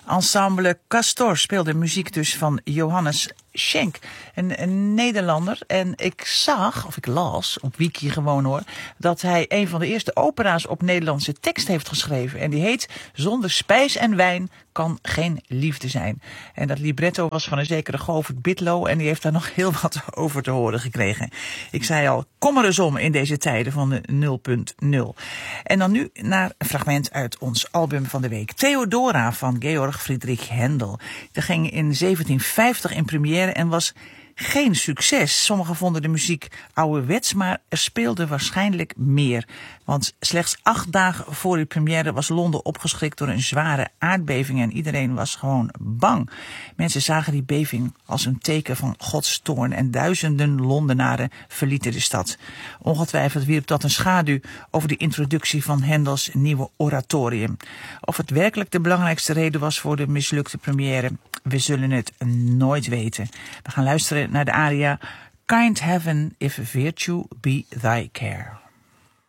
Ensemble Castor speelde muziek dus van Johannes Schenk, een Nederlander. En ik las, op Wiki gewoon hoor, dat hij een van de eerste opera's op Nederlandse tekst heeft geschreven. En die heet Zonder spijs en wijn kan geen liefde zijn. En dat libretto was van een zekere Govert Bitlo en die heeft daar nog heel wat over te horen gekregen. Ik zei al, kom er eens om in deze tijden van de 0.0. En dan nu naar een fragment uit ons album van de week. Theodora van Georg Friedrich Händel. Die ging in 1750 in première en was geen succes. Sommigen vonden de muziek ouderwets, maar er speelde waarschijnlijk meer. Want slechts 8 dagen voor de première was Londen opgeschrikt door een zware aardbeving en iedereen was gewoon bang. Mensen zagen die beving als een teken van Gods toorn en duizenden Londenaren verlieten de stad. Ongetwijfeld wierp dat een schaduw over de introductie van Händels nieuwe oratorium. Of het werkelijk de belangrijkste reden was voor de mislukte première, we zullen het nooit weten. We gaan luisteren naar de aria Kind Heaven if virtue be thy care.